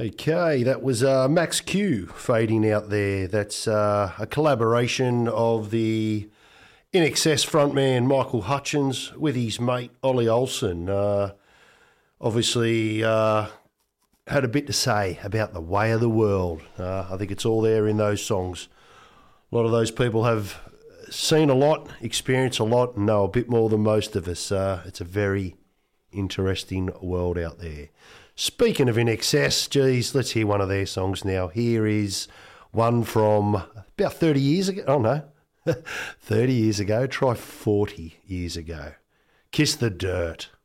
Okay, that was Max Q fading out there. That's a collaboration of the INXS frontman Michael Hutchins with his mate Ollie Olsen. Obviously had a bit to say about the way of the world. I think it's all there in those songs. A lot of those people have seen a lot, experienced a lot, and know a bit more than most of us. It's a very interesting world out there. Speaking of INXS, geez, let's hear one of their songs now. Here is one from about 30 years ago. Oh, no, 30 years ago. Try 40 years ago. Kiss the Dirt.